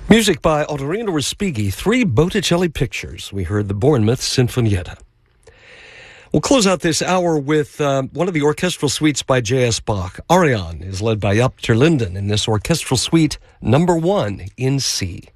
Music by Ottorino Respighi, 3 Botticelli pictures. We heard the Bournemouth Sinfonietta. We'll close out this hour with one of the orchestral suites by J.S. Bach. Ariane is led by Jaap ter Linden in this orchestral suite, number 1 in C.